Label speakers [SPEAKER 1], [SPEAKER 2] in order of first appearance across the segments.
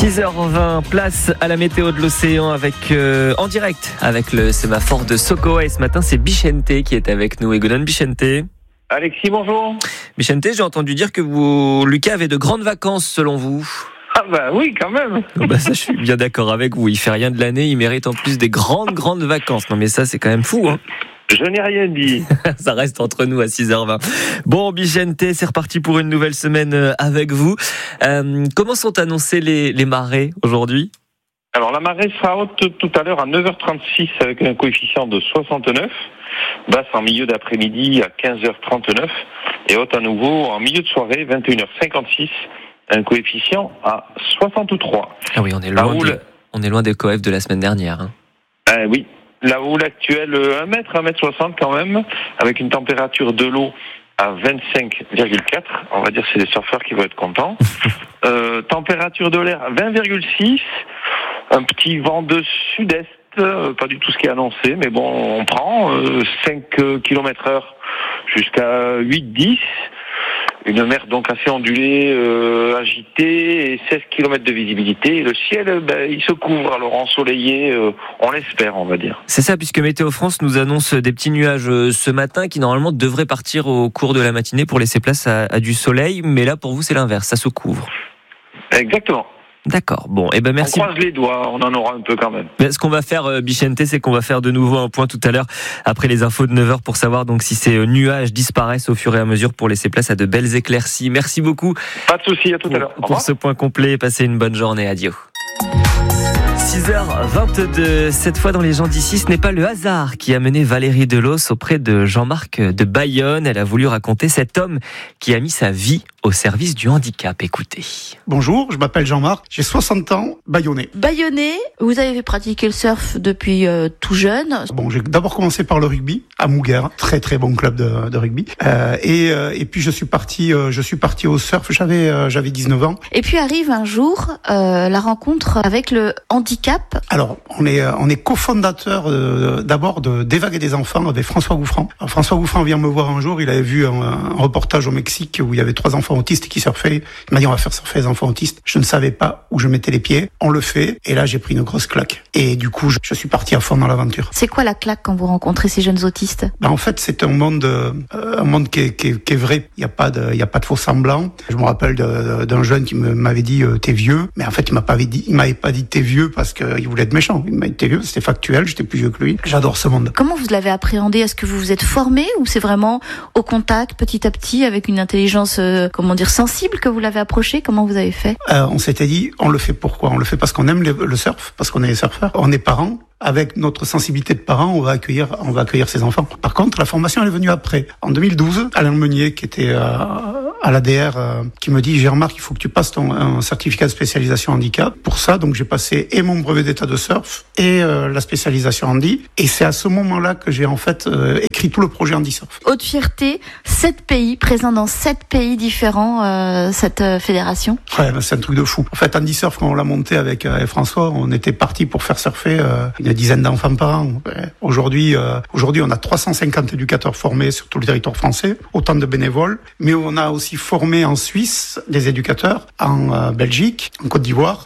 [SPEAKER 1] 6h20, place à la météo de l'océan avec en direct avec le sémaphore de Sokoa. Et ce matin, c'est Bichente qui est avec nous. Egonon Bichente.
[SPEAKER 2] Alexis, bonjour.
[SPEAKER 1] Bichente, j'ai entendu dire que Lucas, avait de grandes vacances selon vous.
[SPEAKER 2] Ah bah oui, quand même.
[SPEAKER 1] Ça, je suis bien d'accord avec vous. Il fait rien de l'année, il mérite en plus des grandes vacances. Non mais ça, c'est quand même fou, hein.
[SPEAKER 2] Je n'ai rien dit.
[SPEAKER 1] Ça reste entre nous à 6h20. Bon, Bichente, c'est reparti pour une nouvelle semaine avec vous. Comment sont annoncées les marées aujourd'hui ?
[SPEAKER 2] Alors la marée sera haute tout à l'heure à 9h36 avec un coefficient de 69, basse en milieu d'après-midi à 15h39 et haute à nouveau en milieu de soirée 21h56, un coefficient à 63.
[SPEAKER 1] Ah oui, on est loin des coefs de la semaine dernière. Hein.
[SPEAKER 2] Oui. La houle actuelle, 1m60 quand même, avec une température de l'eau à 25,4. On va dire que c'est les surfeurs qui vont être contents. Température de l'air à 20,6. Un petit vent de sud-est, pas du tout ce qui est annoncé, mais bon, on prend 5 km/h jusqu'à 8-10. Une mer donc assez ondulée, agitée, et 16 km de visibilité. Et le ciel, il se couvre, alors ensoleillé, on l'espère, on va dire.
[SPEAKER 1] C'est ça, puisque Météo France nous annonce des petits nuages ce matin qui normalement devraient partir au cours de la matinée pour laisser place à du soleil. Mais là, pour vous, c'est l'inverse, ça se couvre.
[SPEAKER 2] Exactement.
[SPEAKER 1] D'accord, bon, merci.
[SPEAKER 2] On croise les doigts, on en aura un peu quand même.
[SPEAKER 1] Ce qu'on va faire, Bichente, c'est qu'on va faire de nouveau un point tout à l'heure après les infos de 9h pour savoir donc si ces nuages disparaissent au fur et à mesure pour laisser place à de belles éclaircies. Merci beaucoup.
[SPEAKER 2] Pas de souci, à tout à l'heure.
[SPEAKER 1] Pour ce point complet, passez une bonne journée, adieu. 6h22, cette fois dans les gens d'ici, ce n'est pas le hasard qui a mené Valérie Delos auprès de Jean-Marc de Bayonne. Elle a voulu raconter cet homme qui a mis sa vie au service du handicap. Écoutez.
[SPEAKER 3] Bonjour, je m'appelle Jean-Marc, j'ai 60 ans, bayonnais.
[SPEAKER 4] Bayonnais, vous avez pratiqué le surf depuis tout jeune.
[SPEAKER 3] Bon, j'ai d'abord commencé par le rugby à Mouguer, très bon club de rugby. Et puis je suis parti au surf, j'avais 19 ans.
[SPEAKER 4] Et puis arrive un jour la rencontre avec le handicap.
[SPEAKER 3] Alors, on est cofondateur d'abord d'Évaguer des enfants avec François Gouffran. Alors, François Gouffran vient me voir un jour, il avait vu un reportage au Mexique où il y avait 3 enfants autistes qui surfaient. Il m'a dit on va faire surfer les enfants autistes. Je ne savais pas où je mettais les pieds. On le fait et là j'ai pris une grosse claque. Et du coup je suis parti à fond dans l'aventure.
[SPEAKER 4] C'est quoi la claque quand vous rencontrez ces jeunes autistes ?
[SPEAKER 3] En fait c'est un monde qui est vrai. Il y a pas de faux semblants. Je me rappelle d'un jeune qui m'avait dit t'es vieux, mais en fait il m'avait pas dit t'es vieux parce qu'il voulait être méchant. Il m'a dit t'es vieux, c'était factuel. J'étais plus vieux que lui. J'adore ce monde.
[SPEAKER 4] Comment vous l'avez appréhendé ? Est-ce que vous vous êtes formé ou c'est vraiment au contact petit à petit avec une intelligence sensible que vous l'avez approché ? Comment vous avez fait ?
[SPEAKER 3] On s'était dit, on le fait pourquoi ? On le fait parce qu'on aime le surf, parce qu'on est surfeurs, on est parents. Avec notre sensibilité de parents, on va accueillir ces enfants. Par contre, la formation elle est venue après. En 2012, Alain Meunier, qui était à l'ADR, qui me dit, Jean-Marc, il faut que tu passes un certificat de spécialisation handicap. Pour ça, donc j'ai passé et mon brevet d'état de surf et la spécialisation handi. Et c'est à ce moment-là que j'ai en fait écrit tout le projet Handi Surf.
[SPEAKER 4] Haute fierté, 7 pays, présents dans 7 pays différents, cette fédération.
[SPEAKER 3] Ouais, c'est un truc de fou. En fait, Handi Surf, quand on l'a monté avec François, on était parti pour faire surfer une dizaine d'enfants par an. Aujourd'hui, on a 350 éducateurs formés sur tout le territoire français, autant de bénévoles, mais on a aussi formé en Suisse des éducateurs, en Belgique, en Côte d'Ivoire,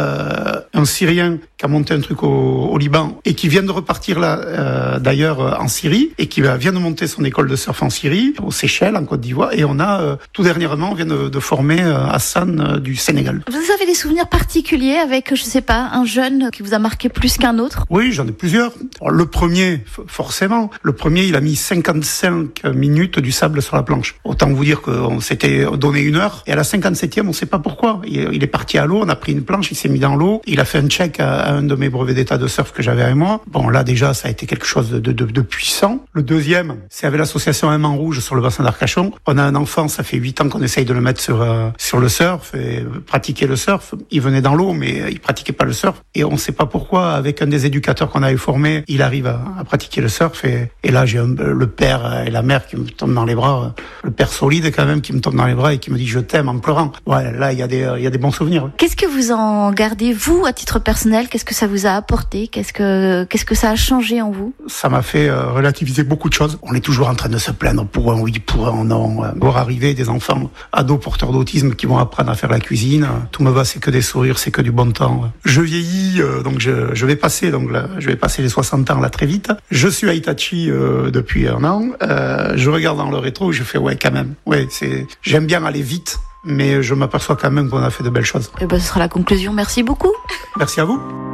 [SPEAKER 3] un Syrien qui a monté un truc au Liban et qui vient de repartir là, d'ailleurs en Syrie, et qui vient de monter son école de surf en Syrie, aux Seychelles, en Côte d'Ivoire, et on a tout dernièrement, on vient de former Hassan du Sénégal.
[SPEAKER 4] Vous avez des souvenirs particuliers avec, je sais pas, un jeune qui vous a marqué plus qu'un autre ?
[SPEAKER 3] Oui, j'en ai plusieurs. Alors, le premier, forcément, il a mis 55 minutes du sable sur la planche. Autant vous dire qu'on s'était donné 1 heure, et à la 57e, on sait pas pourquoi. Il est parti à l'eau, on a pris une planche, il s'est mis dans l'eau, il a fait un check à un de mes brevets d'état de surf que j'avais avec moi. Bon, là, déjà, ça a été quelque chose de puissant. Le deuxième, c'est avec l'association Aimant Rouge sur le bassin d'Arcachon. On a un enfant, ça fait 8 ans qu'on essaye de le mettre sur le surf et pratiquer le surf. Il venait dans l'eau, mais il pratiquait pas le surf. Et on sait pas pourquoi, avec un des éducateurs qu'on avait formé, il arrive à pratiquer le surf. Et là, j'ai le père et la mère qui me tombent dans les bras. Le père solide, quand même, qui me tombe dans les bras et qui me dit je t'aime en pleurant. Ouais, là, il y a des bons souvenirs.
[SPEAKER 4] Qu'est-ce que vous en gardez, vous, à titre personnel ? Qu'est-ce que ça vous a apporté? Qu'est-ce que ça a changé en vous?
[SPEAKER 3] Ça m'a fait relativiser beaucoup de choses. On est toujours en train de se plaindre pour un oui, pour un non. Voir arriver des enfants ados porteurs d'autisme qui vont apprendre à faire la cuisine. Tout me va, c'est que des sourires, c'est que du bon temps. Je vieillis, donc je vais passer les 60 ans là très vite. Je suis à Hitachi depuis un an. Je regarde dans le rétro, je fais ouais quand même. Ouais, j'aime bien aller vite, mais je m'aperçois quand même qu'on a fait de belles choses.
[SPEAKER 4] Et ce sera la conclusion. Merci beaucoup.
[SPEAKER 3] Merci à vous.